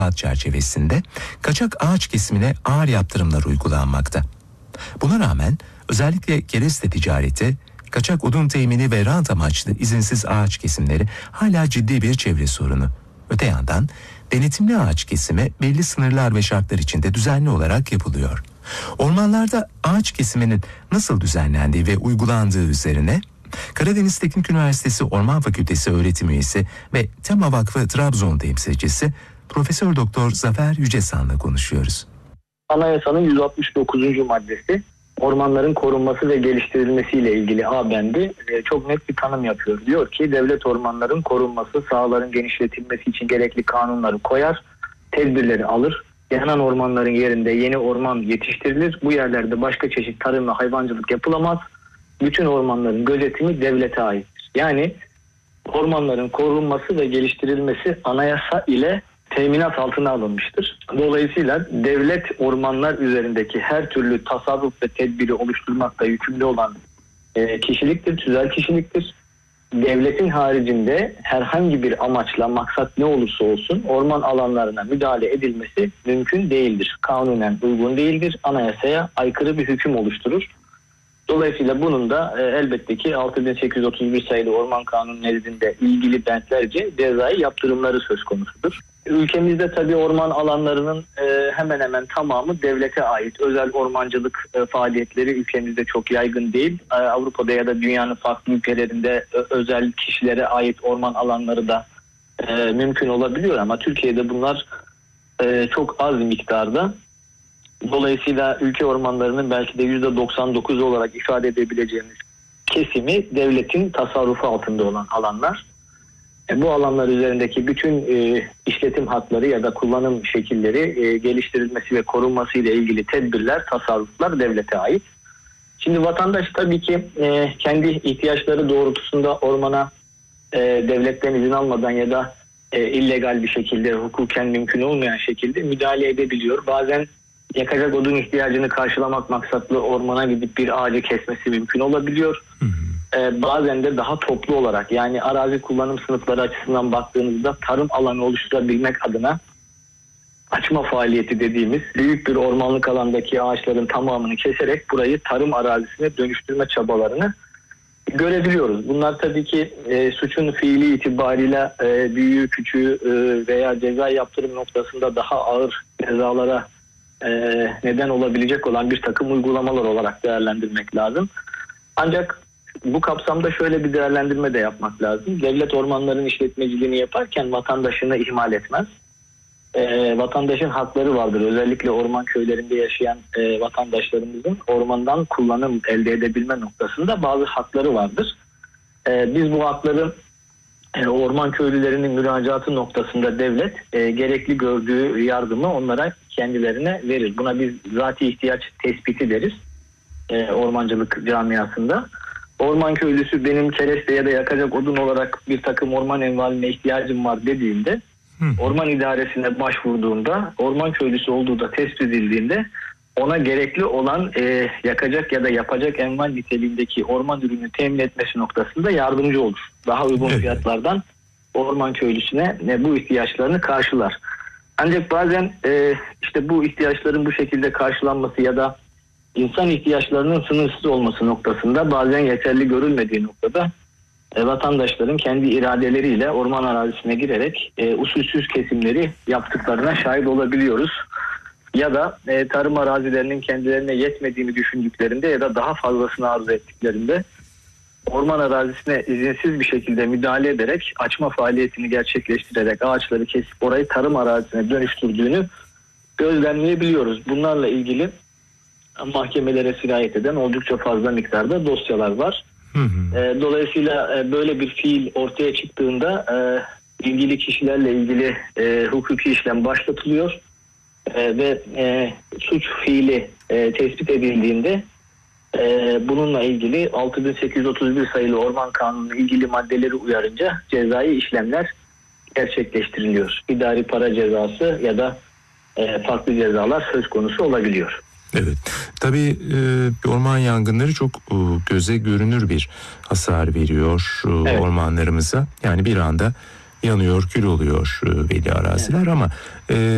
çerçevesinde kaçak ağaç kesimine ağır yaptırımlar uygulanmakta. Buna rağmen özellikle kereste ticareti, kaçak odun temini ve rant amaçlı izinsiz ağaç kesimleri hala ciddi bir çevre sorunu. Öte yandan denetimli ağaç kesimi belli sınırlar ve şartlar içinde düzenli olarak yapılıyor. Ormanlarda ağaç kesiminin nasıl düzenlendiği ve uygulandığı üzerine Karadeniz Teknik Üniversitesi Orman Fakültesi öğretim üyesi ve Tema Vakfı Trabzon temsilcisi Profesör Doktor Zafer Yücesan'la konuşuyoruz. Anayasanın 169. maddesi ormanların korunması ve geliştirilmesiyle ilgili A bendi çok net bir tanım yapıyor. Diyor ki devlet ormanların korunması, sahaların genişletilmesi için gerekli kanunları koyar, tedbirleri alır. Yanan ormanların yerinde yeni orman yetiştirilir. Bu yerlerde başka çeşit tarım ve hayvancılık yapılamaz. Bütün ormanların gözetimi devlete aittir. Yani ormanların korunması ve geliştirilmesi anayasa ile teminat altına alınmıştır. Dolayısıyla devlet ormanlar üzerindeki her türlü tasarruf ve tedbiri oluşturmakta yükümlü olan kişiliktir, tüzel kişiliktir. Devletin haricinde herhangi bir amaçla, maksat ne olursa olsun orman alanlarına müdahale edilmesi mümkün değildir. Kanunen uygun değildir. Anayasaya aykırı bir hüküm oluşturur. Dolayısıyla bunun da elbette ki 6831 sayılı Orman Kanunu nezdinde ilgili bentlerce cezai yaptırımları söz konusudur. Ülkemizde tabii orman alanlarının hemen hemen tamamı devlete ait. Özel ormancılık faaliyetleri ülkemizde çok yaygın değil. Avrupa'da ya da dünyanın farklı ülkelerinde özel kişilere ait orman alanları da mümkün olabiliyor ama Türkiye'de bunlar çok az miktarda. Dolayısıyla ülke ormanlarının belki de %99 olarak ifade edebileceğimiz kesimi devletin tasarrufu altında olan alanlar. Bu alanlar üzerindeki bütün işletim hakları ya da kullanım şekilleri geliştirilmesi ve korunması ile ilgili tedbirler, tasarruflar devlete ait. Şimdi vatandaş tabii ki kendi ihtiyaçları doğrultusunda ormana devletten izin almadan ya da illegal bir şekilde, hukuken mümkün olmayan şekilde müdahale edebiliyor. Bazen yakacak odun ihtiyacını karşılamak maksatlı ormana gidip bir ağacı kesmesi mümkün olabiliyor. Bazen de daha toplu olarak, yani arazi kullanım sınıfları açısından baktığımızda tarım alanı oluşturabilmek adına açma faaliyeti dediğimiz büyük bir ormanlık alandaki ağaçların tamamını keserek burayı tarım arazisine dönüştürme çabalarını görebiliyoruz. Bunlar tabii ki suçun fiili itibariyle büyüğü, küçüğü veya ceza yaptırım noktasında daha ağır cezalara neden olabilecek olan bir takım uygulamalar olarak değerlendirmek lazım. Ancak bu kapsamda şöyle bir değerlendirme de yapmak lazım. Devlet ormanların işletmeciliğini yaparken vatandaşını ihmal etmez. Vatandaşın hakları vardır. Özellikle orman köylerinde yaşayan vatandaşlarımızın ormandan kullanım elde edebilme noktasında bazı hakları vardır. Biz bu hakları orman köylülerinin müracaatı noktasında devlet gerekli gördüğü yardımı onlara kendilerine verir. Buna biz zati ihtiyaç tespiti deriz ormancılık camiasında. Orman köylüsü benim kereste ya da yakacak odun olarak bir takım orman envaline ihtiyacım var dediğinde orman idaresine başvurduğunda, orman köylüsü olduğu da tespit edildiğinde ona gerekli olan yakacak ya da yapacak enval niteliğindeki orman ürünü temin etmesi noktasında yardımcı olur. Daha uygun fiyatlardan orman köylüsüne bu ihtiyaçlarını karşılar. Ancak bazen işte bu ihtiyaçların bu şekilde karşılanması ya da insan ihtiyaçlarının sınırsız olması noktasında bazen yeterli görülmediği noktada vatandaşların kendi iradeleriyle orman arazisine girerek usulsüz kesimleri yaptıklarına şahit olabiliyoruz. Ya da tarım arazilerinin kendilerine yetmediğini düşündüklerinde ya da daha fazlasını arzu ettiklerinde orman arazisine izinsiz bir şekilde müdahale ederek açma faaliyetini gerçekleştirerek ağaçları kesip orayı tarım arazisine dönüştürdüğünü gözlemleyebiliyoruz. Bunlarla ilgili mahkemelere sirayet eden oldukça fazla miktarda dosyalar var. Dolayısıyla böyle bir fiil ortaya çıktığında ilgili kişilerle ilgili hukuki işlem başlatılıyor ve suç fiili tespit edildiğinde bununla ilgili 6831 sayılı Orman Kanunu ilgili maddeleri uyarınca cezai işlemler gerçekleştiriliyor. İdari para cezası ya da farklı cezalar söz konusu olabiliyor. Evet. Tabii orman yangınları çok göze görünür bir hasar veriyor ormanlarımıza. Yani bir anda yanıyor, kül oluyor belli araziler ama